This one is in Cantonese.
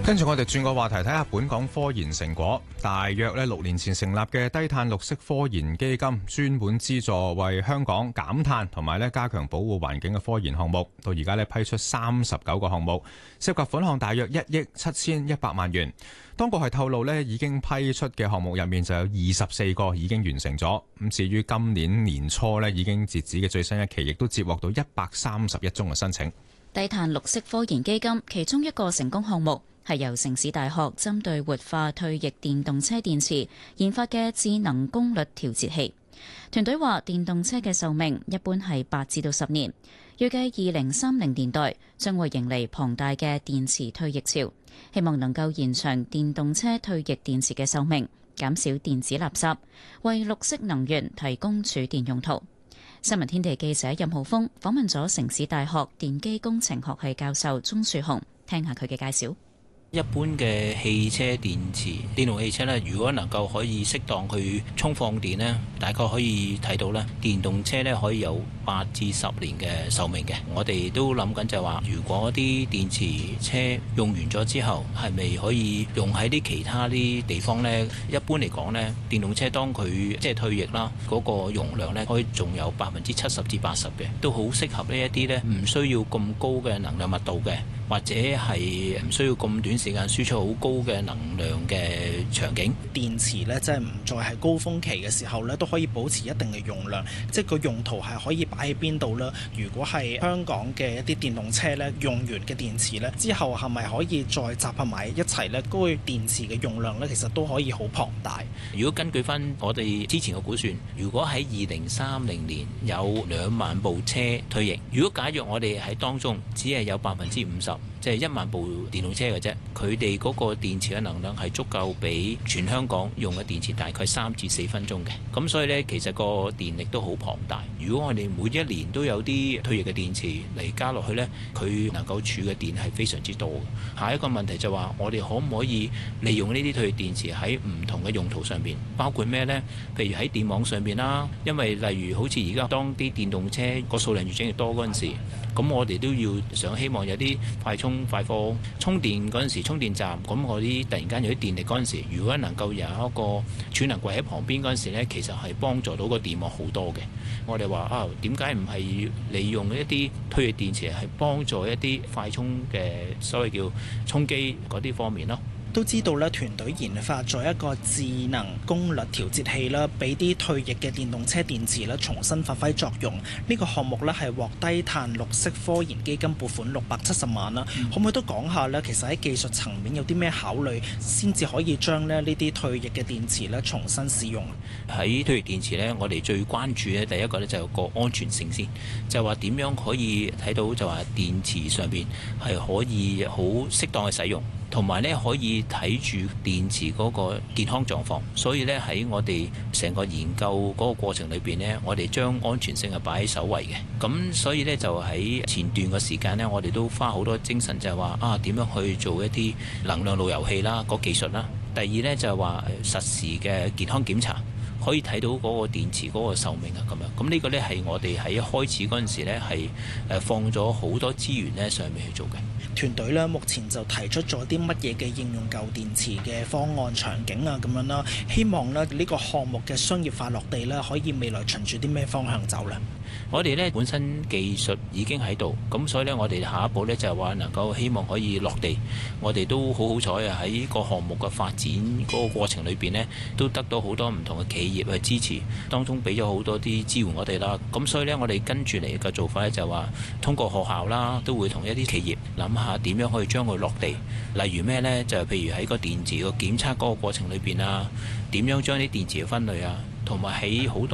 跟住我哋轉個話題，睇下本港科研成果。大約6年前成立嘅低碳綠色科研基金，專門資助為香港減碳同埋加強保護環境嘅科研項目。到而家批出39個項目，涉及款項大約1億7100萬元。當局係透露已經批出嘅項目入面就有24個已經完成咗。咁至於今年年初已經截止嘅最新一期，亦都接獲到131宗嘅申請。 低碳綠色科研基金其中一個成功項目係由城市大學針對活化退役電動車電池研發嘅智能功率調節器。團隊話，電動車嘅壽命一般係8至10年，預計2030年代將會迎嚟龐大嘅電池退役潮，希望能夠延長電動車退役電池嘅壽命，減少電子垃圾，為綠色能源提供儲電用途。新聞天地記者任浩峰訪問咗城市大學電機工程學系教授鍾樹雄，聽下佢嘅介紹。 一般嘅汽車電池、電動汽車呢，如果能夠可以適當去充放電呢，大概可以睇到呢，電動車呢可以有8至10年嘅壽命嘅。我哋都諗緊就係話，如果啲電池車用完咗之後，係咪可以用喺啲其他啲地方呢？一般嚟講呢，電動車當佢即係退役啦，嗰個容量呢可以仲有70%至80%嘅，都好適合呢一啲呢唔需要咁高嘅能量密度嘅，或者係唔需要咁短時間輸出好高嘅能量嘅場景。 電池咧，即係唔再係高峰期嘅時候咧，都可以保持一定嘅容量，即係個用途係可以擺喺邊度啦。如果係香港嘅一啲電動車咧，用完嘅電池咧，之後係咪可以再集合埋一齊咧？嗰個電池嘅用量咧，其實都可以好龐大。 如果根據翻我哋之前嘅估算，如果喺2030年有2萬部車退役，如果假若我哋喺當中只係有50%，即係1萬部電動車嘅啫，佢哋嗰個電池嘅能量係足夠俾全香港用嘅電池大概3至4分鐘嘅。咁所以呢，其實個電力都好龐大。如果我哋每一年都有啲退役嘅電池嚟加落去呢，佢能夠儲嘅電係非常之多。下一個問題就話，我哋可唔可以利用呢啲退役電池喺唔同嘅用途上邊？包括咩呢？譬如喺電網上邊啦，因為例如好似而家當啲電動車個數量越整越多嗰陣時，咁我哋都要希望有啲快充快貨充電嗰陣時，充電站，咁我啲突然間有啲電力嗰陣時，如果能夠有一個儲能櫃喺旁邊嗰陣時呢，其實係幫助到個電網好多嘅。我哋話點解唔係利用一啲退役電池係幫助一啲快充嘅所謂叫充機嗰啲方面咯？ 都知道咧，團隊研發咗一個智能功率調節器啦，俾啲退役嘅電動車電池咧重新發揮作用。呢個項目咧係獲低碳綠色科研基金撥款670萬啦。可唔可以都講下咧？其實喺技術層面有啲咩考慮，先至可以將呢啲退役嘅電池咧重新使用？ 喺退役電池咧，我哋最關注嘅第一個咧就係個安全性先，就係話點樣可以睇到就話電池上邊係可以好適當嘅使用。同埋咧可以睇住電池嗰個健康狀況，所以咧喺我哋成個研究嗰個過程裏邊呢，我哋將安全性係擺喺首位嘅。咁所以咧就喺前段嘅時間呢，我哋都花好多精神就係話點樣去做一啲能量路由器啦，個技術啦。第二呢，就係話實時嘅健康檢查，可以睇到嗰個電池嗰個壽命啊咁樣。咁呢個呢，係我哋喺開始嗰陣時呢係放咗好多資源呢上面去做嘅。 團隊咧目前就提出咗啲乜嘢嘅應用舊電池嘅方案場景啊咁樣啦，希望咧呢個項目嘅商業化落地咧，可以未來循住啲咩方向走呢？ 我哋呢本身技術已經喺度，咁所以呢，我哋下一步呢就係話能夠希望可以落地。我哋都好好彩啊！喺個項目嘅發展嗰個過程裏邊呢，都得到好多唔同嘅企業去支持，當中俾咗好多啲支援我哋啦。咁所以呢，我哋跟住嚟嘅做法呢，就係話通過學校啦，都會同一啲企業諗下點樣可以將佢落地。例如咩呢？就係譬如喺個電池個檢測嗰個過程裏邊啊，點樣將啲電池嘅分類啊，同埋喺好多